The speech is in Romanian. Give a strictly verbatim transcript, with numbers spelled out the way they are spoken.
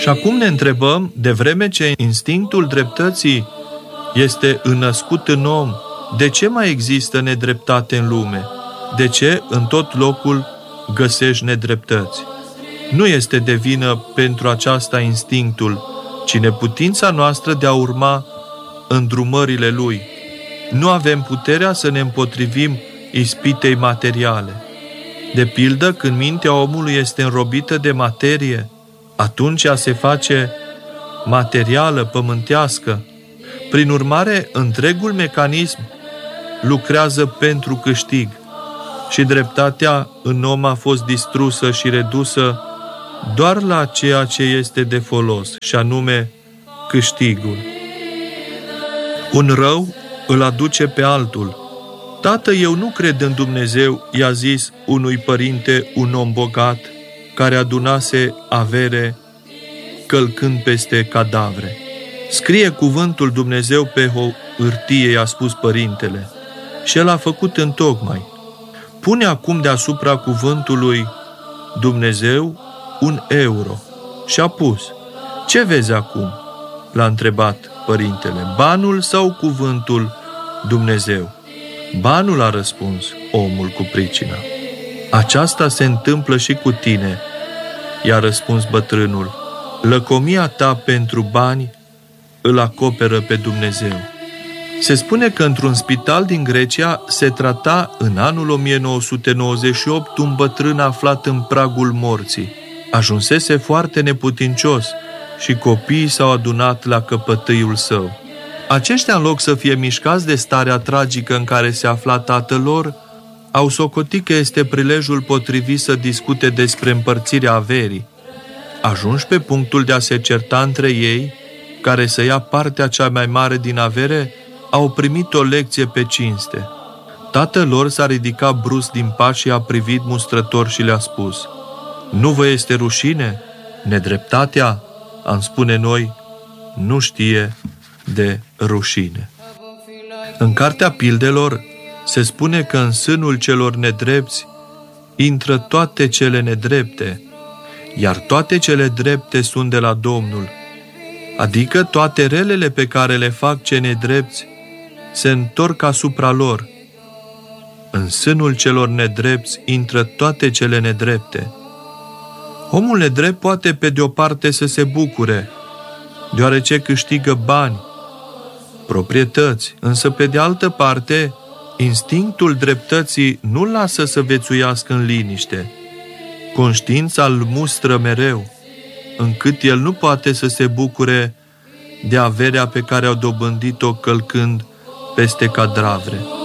Și acum ne întrebăm, de vreme ce instinctul dreptății este înnăscut în om, de ce mai există nedreptate în lume? De ce în tot locul găsești nedreptăți? Nu este de vină pentru aceasta instinctul, ci neputința noastră de a urma îndrumările lui. Nu avem puterea să ne împotrivim ispitei materiale. De pildă, când mintea omului este înrobită de materie, atunci ea se face materială, pământească. Prin urmare, întregul mecanism lucrează pentru câștig și dreptatea în om a fost distrusă și redusă doar la ceea ce este de folos, și anume câștigul. Un rău îl aduce pe altul. Tată, eu nu cred în Dumnezeu, i-a zis unui părinte un om bogat care adunase avere călcând peste cadavre. Scrie cuvântul Dumnezeu pe o hârtie, i-a spus părintele, și el a făcut întocmai. Pune acum deasupra cuvântului Dumnezeu un euro. Și a pus. Ce vezi acum? L-a întrebat părintele. Banul sau cuvântul Dumnezeu? Banul, a răspuns omul cu pricina. Aceasta se întâmplă și cu tine, i-a răspuns bătrânul. Lăcomia ta pentru bani îl acoperă pe Dumnezeu. Se spune că într-un spital din Grecia se trata în anul o mie nouă sute nouăzeci și opt un bătrân aflat în pragul morții. Ajunsese foarte neputincios și copiii s-au adunat la căpătâiul său. Aceștia, în loc să fie mișcați de starea tragică în care se afla tatăl lor, au socotit că este prilejul potrivit să discute despre împărțirea averii. Ajunși pe punctul de a se certa între ei, care să ia partea cea mai mare din avere, au primit o lecție pe cinste. Tatăl lor s-a ridicat brusc din pat și a privit mustrător și le-a spus: Nu vă este rușine? Nedreptatea, am spune noi, nu știe de rușine. În Cartea Pildelor se spune că în sânul celor nedrepți intră toate cele nedrepte, iar toate cele drepte sunt de la Domnul, adică toate relele pe care le fac cei nedrepți se întorc asupra lor. În sânul celor nedrepți intră toate cele nedrepte. Omul nedrept poate pe de o parte să se bucure, deoarece câștigă bani, proprietăți, însă pe de altă parte, instinctul dreptății nu-l lasă să vețuiască în liniște. Conștiința îl mustră mereu, încât el nu poate să se bucure de averea pe care au dobândit-o călcând peste cadavre.